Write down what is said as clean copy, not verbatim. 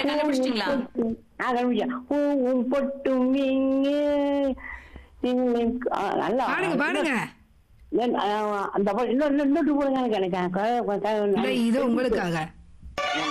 கண்டுபிடிச்சிட்டீங்களா? பூவும் பொட்டும் இங்கே நல்லா பாடுங்க பாடுங்க. அந்த இன்னொரு போடுங்க எனக்கு இது உங்களுக்காக.